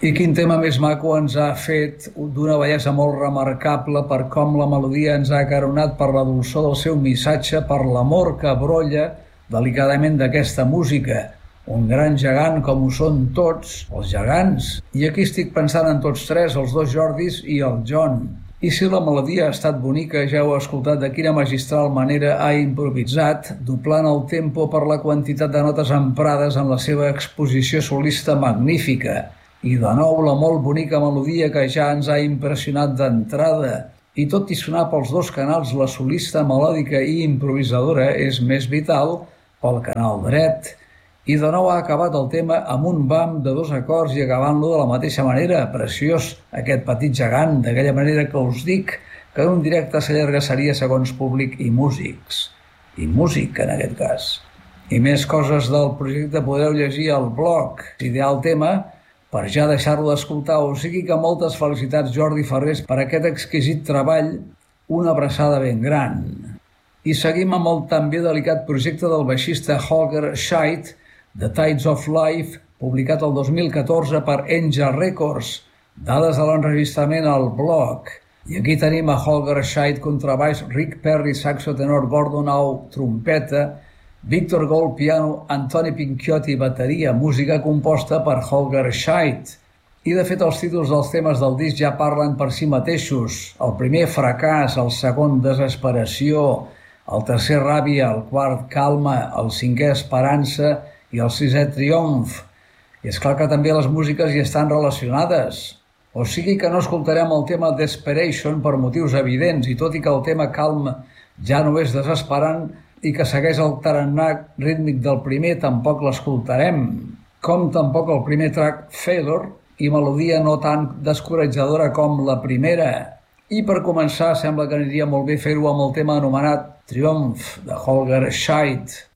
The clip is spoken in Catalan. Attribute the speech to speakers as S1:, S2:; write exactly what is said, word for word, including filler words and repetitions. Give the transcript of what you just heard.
S1: I quin tema més maco ens ha fet, d'una bellesa molt remarcable per com la melodia ens ha acaronat per la dolçor del seu missatge, per l'amor que brolla delicadament d'aquesta música. Un gran gegant com ho són tots, els gegants. I aquí estic pensant en tots tres, els dos Jordis i el John. I si la melodia ha estat bonica, ja heu escoltat de quina magistral manera ha improvisat, doblant el tempo per la quantitat de notes emprades en la seva exposició solista magnífica. I de nou la molt bonica melodia que ja ens ha impressionat d'entrada. I tot i sonar pels dos canals, la solista melòdica i improvisadora és més vital pel canal dret. I de nou ha acabat el tema amb un bam de dos acords i acabant-lo de la mateixa manera. Preciós, aquest petit gegant, d'aquella manera que us dic, que en un directe s'allarga seria segons públic i músics. I músic, en aquest cas. I més coses del projecte podeu llegir al blog. Ideal tema per ja deixar-lo d'escoltar, o sigui que moltes felicitats Jordi Farrés per aquest exquisit treball, una abraçada ben gran. I seguim amb el també delicat projecte del baixista Holger Scheidt, The Tides of Life, publicat el dos mil catorze per Angel Records, dades de l'enregistrament al blog. I aquí tenim a Holger Scheidt, contrabaix, Rick Perry, saxo tenor, Gordon Howe, trompeta, Victor Gold, piano, Antoni Pinchiotti, bateria, música composta per Holger Scheidt. I de fet els títols dels temes del disc ja parlen per si mateixos. El primer, fracàs, el segon, desesperació, el tercer, ràbia, el quart, calma, el cinquè, esperança i el sisè, triomf. I és clar que també les músiques hi estan relacionades. O sigui que no escoltarem el tema Desperation per motius evidents, i tot i que el tema calm ja no és desesperant, i que segueix el tarannà rítmic del primer, tampoc l'escoltarem, com tampoc el primer track Failure, i melodia no tan descoratjadora com la primera. I per començar, sembla que aniria molt bé fer-ho amb el tema anomenat Triomf, de Holger Scheidt.